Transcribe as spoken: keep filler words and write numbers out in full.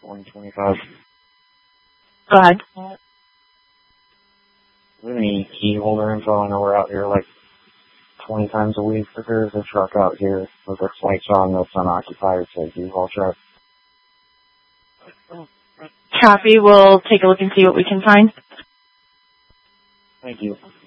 twenty twenty-five. Go ahead. Do you have any key holder info? I know we're out here like twenty times a week, but there's a truck out here with its lights on that's unoccupied. It's a U-Haul truck. Copy. We'll take a look and see what we can find. Thank you.